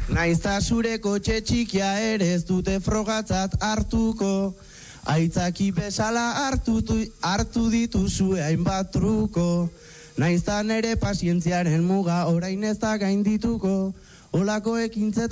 Naizta zure kotxe txikia ere ez dute frogatzat hartuko, aitzaki bezala hartu dituzue hainbat truko. Naizta nere pazientziaren muga orain ez da gaindituko, olako ekintzetan